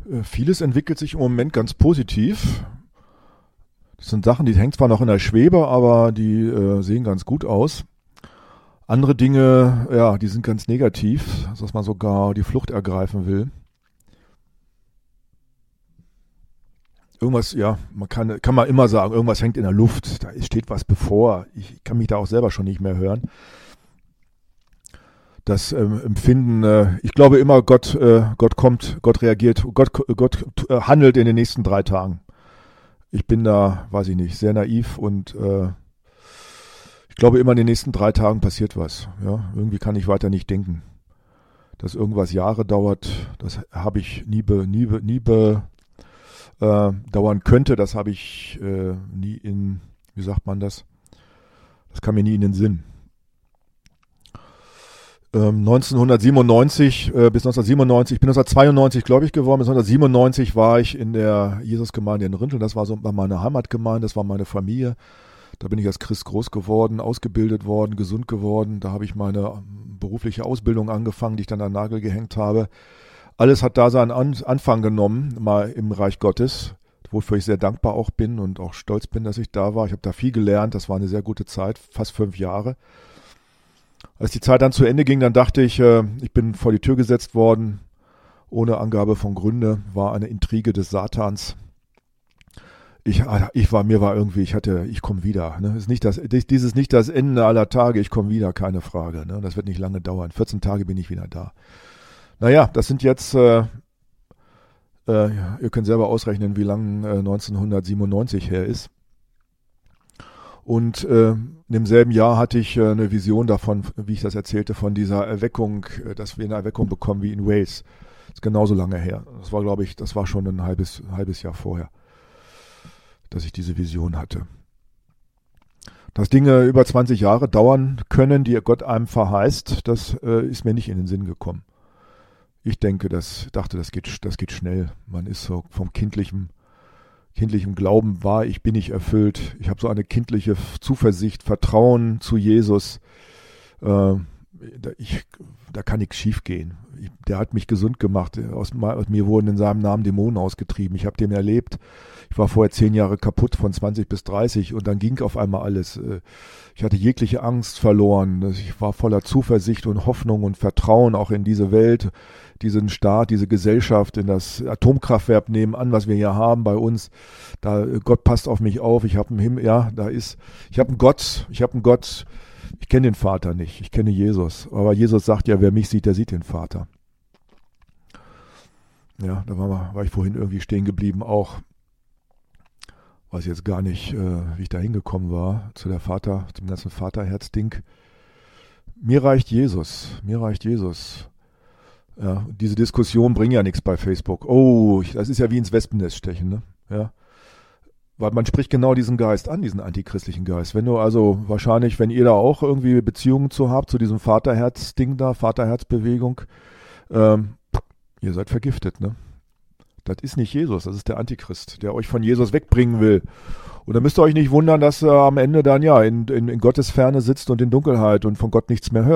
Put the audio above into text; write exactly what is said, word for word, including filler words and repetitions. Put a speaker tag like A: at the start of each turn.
A: Äh, Vieles entwickelt sich im Moment ganz positiv. Das sind Sachen, die hängen zwar noch in der Schwebe, aber die äh, sehen ganz gut aus. Andere Dinge, ja, die sind ganz negativ, dass man sogar die Flucht ergreifen will. Irgendwas, ja, man kann, kann man immer sagen, irgendwas hängt in der Luft, da steht was bevor. Ich kann mich da auch selber schon nicht mehr hören. Das ähm, Empfinden, äh, ich glaube immer, Gott, äh, Gott kommt, Gott reagiert, Gott, Gott äh, handelt in den nächsten drei Tagen. Ich bin da, weiß ich nicht, sehr naiv und äh, ich glaube immer in den nächsten drei Tagen passiert was. Ja, irgendwie kann ich weiter nicht denken. Dass irgendwas Jahre dauert, das habe ich nie, be, nie, be, nie be, äh, dauern könnte, das habe ich äh, nie in, wie sagt man das? Das kam mir nie in den Sinn. Ähm, neunzehnhundertsiebenundneunzig äh, bis neunzehnhundertsiebenundneunzig, ich bin neunzehnhundertzweiundneunzig gläubig geworden, bis neunzehnhundertsiebenundneunzig war ich in der Jesusgemeinde in Rinteln, das war so meine Heimatgemeinde, das war meine Familie. Da bin ich als Christ groß geworden, ausgebildet worden, gesund geworden. Da habe ich meine berufliche Ausbildung angefangen, die ich dann an den Nagel gehängt habe. Alles hat da seinen An- Anfang genommen, mal im Reich Gottes, wofür ich sehr dankbar auch bin und auch stolz bin, dass ich da war. Ich habe da viel gelernt, das war eine sehr gute Zeit, fast fünf Jahre. Als die Zeit dann zu Ende ging, dann dachte ich, äh, ich bin vor die Tür gesetzt worden, ohne Angabe von Gründe, war eine Intrige des Satans. Ich, ich war, mir war irgendwie, ich hatte, ich komme wieder. Ne? Ist nicht das, dieses nicht das Ende aller Tage, ich komme wieder, keine Frage. Ne? Das wird nicht lange dauern. vierzehn Tage bin ich wieder da. Naja, das sind jetzt, äh, äh, ihr könnt selber ausrechnen, wie lange äh, neunzehnhundertsiebenundneunzig her ist. Und äh, in demselben Jahr hatte ich äh, eine Vision davon, wie ich das erzählte, von dieser Erweckung, äh, dass wir eine Erweckung bekommen wie in Wales. Das ist genauso lange her. Das war, glaube ich, das war schon ein halbes, halbes Jahr vorher, dass ich diese Vision hatte. Dass Dinge über zwanzig Jahre dauern können, die Gott einem verheißt, das äh, ist mir nicht in den Sinn gekommen. Ich denke, das dachte, das geht, das geht schnell. Man ist so vom kindlichen, kindlichen Glauben war ich, bin ich erfüllt. Ich habe so eine kindliche Zuversicht, Vertrauen zu Jesus. Äh, ich, da kann nichts schief gehen. Ich, der hat mich gesund gemacht. Aus, aus mir wurden in seinem Namen Dämonen ausgetrieben. Ich habe den erlebt. Ich war vorher zehn Jahre kaputt, von zwanzig bis dreißig, und dann ging auf einmal alles. Ich hatte jegliche Angst verloren. Ich war voller Zuversicht und Hoffnung und Vertrauen auch in diese Welt, diesen Staat, diese Gesellschaft, in das Atomkraftwerk nebenan, was wir hier haben bei uns. Da Gott passt auf mich auf. Ich habe einen Himmel, ja, da ist, ich habe einen Gott, ich habe einen Gott. Ich kenne den Vater nicht, ich kenne Jesus. Aber Jesus sagt ja, wer mich sieht, der sieht den Vater. Ja, da war, war ich vorhin irgendwie stehen geblieben auch. Weiß jetzt gar nicht, äh, wie ich da hingekommen war, zu der Vater, zum ganzen Vaterherz-Ding. Mir reicht Jesus, mir reicht Jesus. Ja, diese Diskussionen bringen ja nichts bei Facebook. Oh, ich, das ist ja wie ins Wespennest stechen, ne? Ja. Weil man spricht genau diesen Geist an, diesen antichristlichen Geist. Wenn du also wahrscheinlich, wenn ihr da auch irgendwie Beziehungen zu habt, zu diesem Vaterherz-Ding da, Vaterherzbewegung, ähm, ihr seid vergiftet, ne? Das ist nicht Jesus, das ist der Antichrist, der euch von Jesus wegbringen will. Und da müsst ihr euch nicht wundern, dass er am Ende dann ja in, in, in Gottes Ferne sitzt und in Dunkelheit und von Gott nichts mehr hört.